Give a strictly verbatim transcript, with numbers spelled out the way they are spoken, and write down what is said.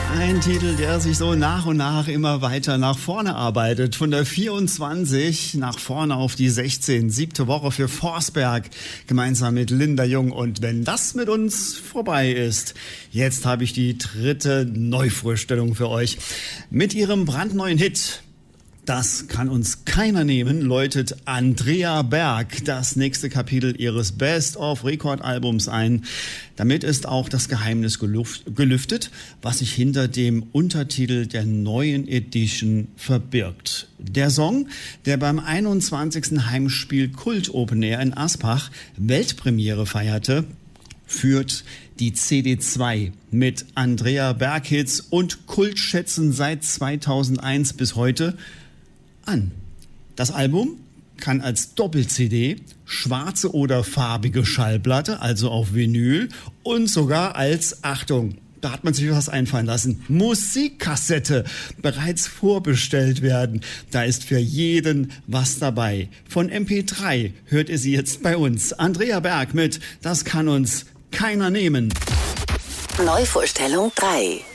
Ein Titel, der sich so nach und nach immer weiter nach vorne arbeitet. Von der vierundzwanzig nach vorne auf die sechzehn. Siebte Woche für Forsberg gemeinsam mit Linda Jung. Und wenn das mit uns vorbei ist, jetzt habe ich die dritte Neuvorstellung für euch. Mit ihrem brandneuen Hit "Das kann uns keiner nehmen" läutet Andrea Berg das nächste Kapitel ihres Best-of-Record-Albums ein. Damit ist auch das Geheimnis gelüftet, was sich hinter dem Untertitel der neuen Edition verbirgt. Der Song, der beim einundzwanzigsten Heimspiel Kult Open Air in Aspach Weltpremiere feierte, führt die C D zwei mit Andrea Berg Hits und Kultschätzen seit zweitausendeins bis heute an. Das Album kann als Doppel-C D, schwarze oder farbige Schallplatte, also auf Vinyl, und sogar als, Achtung, da hat man sich was einfallen lassen, Musikkassette bereits vorbestellt werden. Da ist für jeden was dabei. Von M P drei hört ihr sie jetzt bei uns. Andrea Berg mit "Das kann uns keiner nehmen". Neuvorstellung drei.